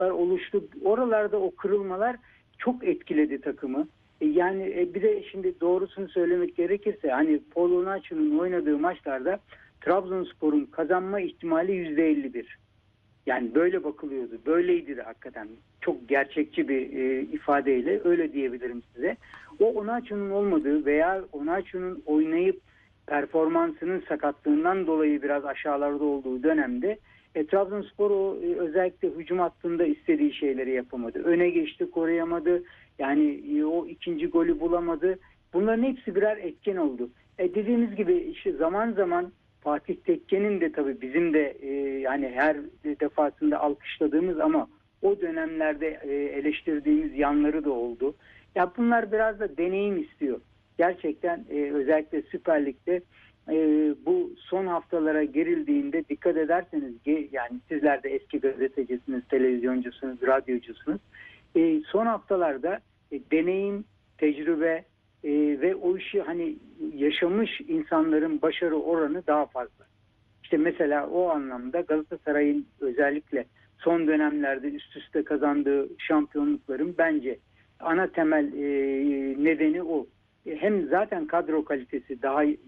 farklılıklar oluştu. Oralarda o kırılmalar çok etkiledi takımı. Yani bir de şimdi doğrusunu söylemek gerekirse hani Paul Onuachu'nun oynadığı maçlarda Trabzonspor'un kazanma ihtimali %51. Yani böyle bakılıyordu. Böyleydi de hakikaten. Çok gerçekçi bir ifadeyle öyle diyebilirim size. O Onuachu'nun olmadığı veya Onuachu'nun oynayıp performansının sakatlığından dolayı biraz aşağılarda olduğu dönemde Trabzonspor özellikle hücum hattında istediği şeyleri yapamadı. Öne geçti, koruyamadı. Yani o ikinci golü bulamadı. Bunların hepsi birer etken oldu. Dediğimiz gibi işte zaman zaman Fatih Tekke'nin de tabii bizim de yani her defasında alkışladığımız ama o dönemlerde eleştirdiğimiz yanları da oldu. Ya bunlar biraz da deneyim istiyor. Gerçekten özellikle Süper Lig'de bu son haftalara girildiğinde dikkat ederseniz yani sizler de eski gazetecisiniz, televizyoncusunuz, radyocusunuz. Son haftalarda deneyim, tecrübe ve o işi hani yaşamış insanların başarı oranı daha fazla. İşte mesela o anlamda Galatasaray'ın özellikle son dönemlerde üst üste kazandığı şampiyonlukların bence ana temel nedeni o. Hem zaten kadro kalitesi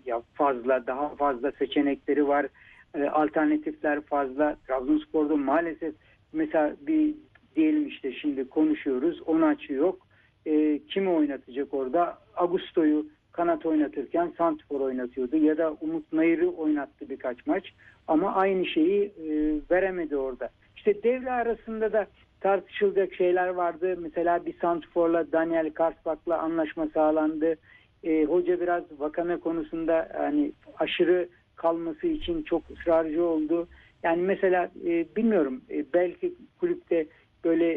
daha fazla seçenekleri var, alternatifler fazla. Trabzonspor'da maalesef mesela bir diyelim işte şimdi konuşuyoruz, Onuachu yok. Kimi oynatacak orada? Augusto'yu kanat oynatırken santrfor oynatıyordu ya da Umut Nayır'ı oynattı birkaç maç ama aynı şeyi veremedi orada. İşte devre arasında da tartışılacak şeyler vardı. Mesela bir santrforla Daniel Karsbak'la anlaşma sağlandı. Hoca biraz Vakame konusunda hani aşırı kalması için çok ısrarcı oldu. Yani mesela bilmiyorum belki kulüpte böyle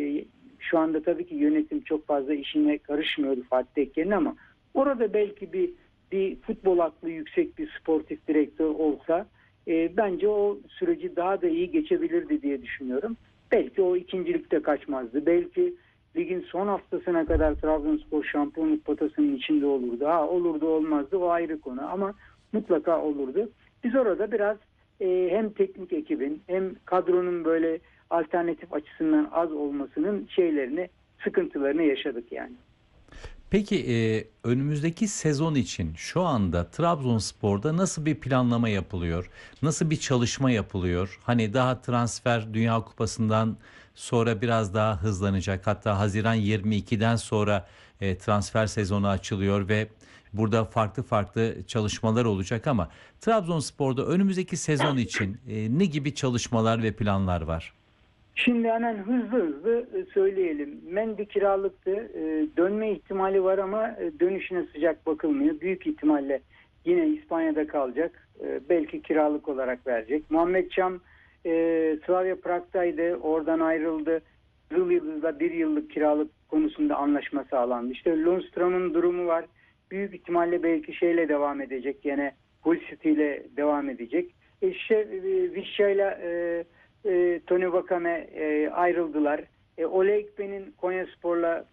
şu anda tabii ki yönetim çok fazla işine karışmıyordu Fatih Tekke'nin ama orada belki bir futbol aklı yüksek bir sportif direktör olsa bence o süreci daha da iyi geçebilirdi diye düşünüyorum. Belki o ikincilikte kaçmazdı. Belki ligin son haftasına kadar Trabzonspor şampiyonluk potasının içinde olurdu. Olurdu olmazdı o ayrı konu ama mutlaka olurdu. Biz orada biraz hem teknik ekibin hem kadronun böyle alternatif açısından az olmasının sıkıntılarını yaşadık yani. Peki önümüzdeki sezon için şu anda Trabzonspor'da nasıl bir planlama yapılıyor? Nasıl bir çalışma yapılıyor? Hani daha transfer Dünya Kupası'ndan sonra biraz daha hızlanacak. Hatta Haziran 22'den sonra transfer sezonu açılıyor ve burada farklı farklı çalışmalar olacak ama Trabzonspor'da önümüzdeki sezon için ne gibi çalışmalar ve planlar var? Şimdi hemen hızlı söyleyelim. Mendy kiralıktı. Dönme ihtimali var ama dönüşüne sıcak bakılmıyor. Büyük ihtimalle yine İspanya'da kalacak. Belki kiralık olarak verecek. Muhammed Çam Slavia Prag'daydı. Oradan ayrıldı. Kızıl Yıldız'la bir yıllık kiralık konusunda anlaşma sağlandı. İşte Lundström'ün durumu var. Büyük ihtimalle belki şeyle devam edecek. Yine Hull City ile devam edecek. Vişça'yla Tony Vakame ayrıldılar. Ole Ekmen'in Konyaspor'la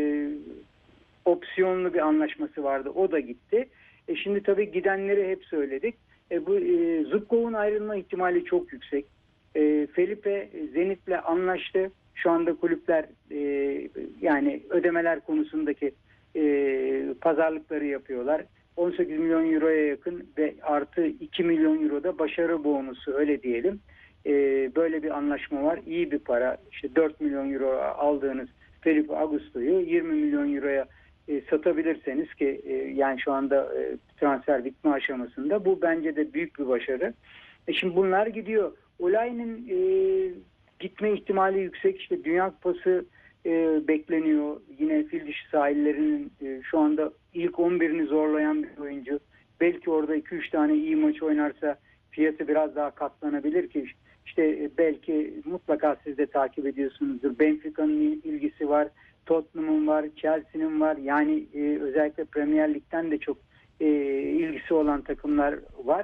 opsiyonlu bir anlaşması vardı. O da gitti. Şimdi tabii gidenleri hep söyledik. Zubkov'un ayrılma ihtimali çok yüksek. Felipe Zenit'le anlaştı. Şu anda kulüpler yani ödemeler konusundaki pazarlıkları yapıyorlar. 18 milyon euroya yakın ve artı 2 milyon euro da başarı bonusu öyle diyelim. Böyle bir anlaşma var. İyi bir para. İşte 4 milyon euro aldığınız Felipe Augusto'yu 20 milyon euroya satabilirseniz ki yani şu anda transfer bitme aşamasında bu bence de büyük bir başarı. Şimdi bunlar gidiyor. Olay'ın gitme ihtimali yüksek. İşte Dünya Kupası bekleniyor. Yine fil dişi sahillerinin şu anda ilk 11'ini zorlayan bir oyuncu. Belki orada 2-3 tane iyi maç oynarsa fiyatı biraz daha katlanabilir ki işte belki mutlaka siz de takip ediyorsunuzdur. Benfica'nın ilgisi var, Tottenham'ın var, Chelsea'nin var. Yani özellikle Premier Lig'den de çok ilgisi olan takımlar var.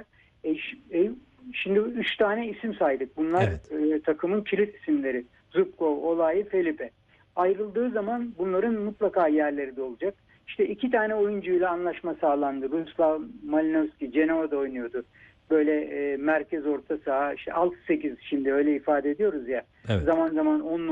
Şimdi 3 tane isim saydık. Bunlar Evet. takımın kilit isimleri. Zubkov, Olay, Felipe. Ayrıldığı zaman bunların mutlaka yerleri de olacak. İşte 2 tane oyuncuyla anlaşma sağlandı. Ruslav Malinovski Cenova'da oynuyordu. Böyle merkez orta saha işte 6-8 şimdi öyle ifade ediyoruz ya. Evet. Zaman zaman 10